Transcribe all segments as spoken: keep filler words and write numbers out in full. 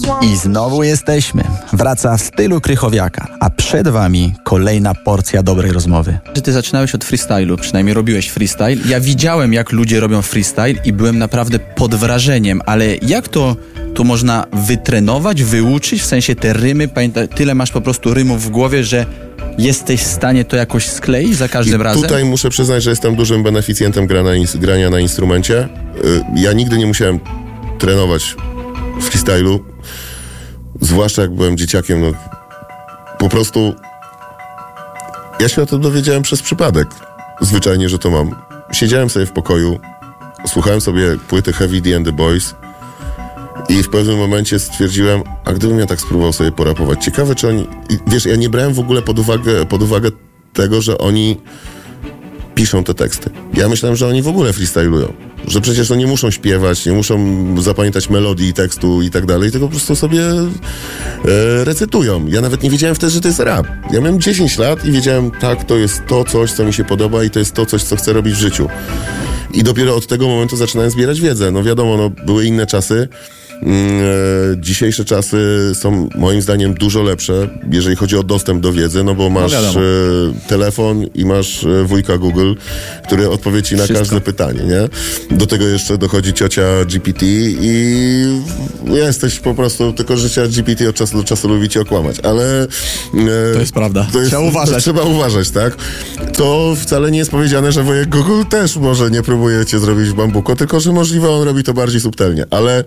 I znowu jesteśmy. Wraca w stylu Krychowiaka, a przed wami kolejna porcja dobrej rozmowy. Że ty zaczynałeś od freestylu, przynajmniej robiłeś freestyle. Ja widziałem, jak ludzie robią freestyle i byłem naprawdę pod wrażeniem, ale jak to, to można wytrenować, wyuczyć? W sensie te rymy, pamiętaj, tyle masz po prostu rymów w głowie, że jesteś w stanie to jakoś skleić za każdym I razem? Tutaj muszę przyznać, że jestem dużym beneficjentem gra na ins- grania na instrumencie. Y, Ja nigdy nie musiałem trenować w freestylu, zwłaszcza jak byłem dzieciakiem. No, po prostu ja się o tym dowiedziałem przez przypadek. Zwyczajnie, że to mam. Siedziałem sobie w pokoju, słuchałem sobie płyty Heavy D and the Boys i w pewnym momencie stwierdziłem, a gdybym ja tak spróbował sobie porapować. Ciekawe, czy oni... I wiesz, ja nie brałem w ogóle pod uwagę, pod uwagę tego, że oni piszą te teksty. Ja myślałem, że oni w ogóle freestylują. Że przecież no nie muszą śpiewać, nie muszą zapamiętać melodii i tekstu i tak dalej, tylko po prostu sobie e, recytują. Ja nawet nie wiedziałem wtedy, że to jest rap. Ja miałem dziesięć lat i wiedziałem, tak, to jest to coś, co mi się podoba i to jest to coś, co chcę robić w życiu. I dopiero od tego momentu zaczynałem zbierać wiedzę. No wiadomo, no, były inne czasy. E, dzisiejsze czasy są moim zdaniem dużo lepsze, jeżeli chodzi o dostęp do wiedzy, no bo masz No e, telefon i masz e, wujka Google, który odpowie ci na Wszystko. każde pytanie, nie? Do tego jeszcze dochodzi ciocia G P T i jesteś po prostu, tylko że ciocia G P T od czasu do czasu lubi cię okłamać, ale... E, To jest prawda. to jest, Trzeba uważać. Trzeba uważać, tak? To wcale nie jest powiedziane, że wujek Google też może nie próbuje cię zrobić w bambuko, tylko że możliwe on robi to bardziej subtelnie, ale...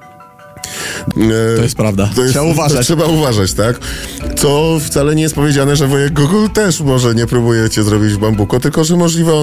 To jest prawda. To jest, Trzeba uważać. To trzeba uważać, tak? To wcale nie jest powiedziane, że wujek Google też może nie próbuje cię zrobić w bambuko, tylko że możliwe on